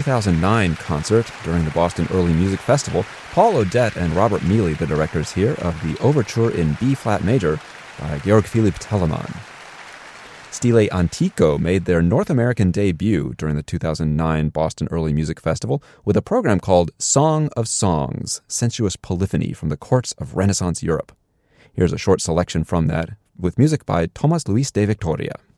2009 concert during the Boston Early Music Festival, Paul Odette and Robert Mealy, the directors here, of the Overture in B-flat major by Georg Philipp Telemann. Stile Antico made their North American debut during the 2009 Boston Early Music Festival with a program called Song of Songs, Sensuous Polyphony from the Courts of Renaissance Europe. Here's a short selection from that with music by Thomas Luis de Victoria.